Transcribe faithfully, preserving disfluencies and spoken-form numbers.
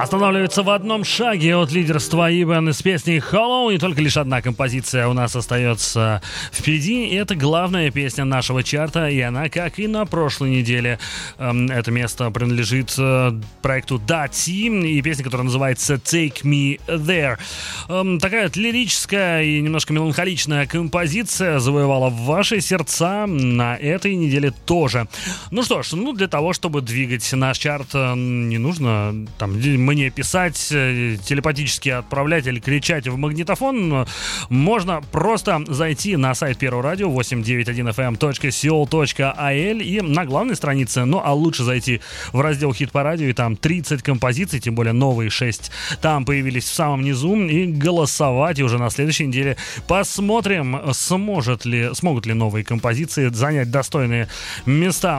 Останавливается в одном шаге от лидерства Ибен с песней Hollow. И только лишь одна композиция у нас остается впереди. И это главная песня нашего чарта. И она, как и на прошлой неделе, это место принадлежит проекту Дати. И песня, которая называется Take Me There. Такая вот лирическая и немножко меланхоличная композиция завоевала ваши сердца на этой неделе тоже. Ну что ж, ну для того, чтобы двигать наш чарт, не нужно там мне писать, телепатически отправлять или кричать в магнитофон. Можно просто зайти на сайт Первого радио восемь девять один эф эм точка сиол точка ай эл и на главной странице, ну а лучше зайти в раздел «Хит по радио», и там тридцать композиций, тем более новые шесть там появились в самом низу, и голосовать. И уже на следующей неделе посмотрим, сможет ли, смогут ли новые композиции занять достойные места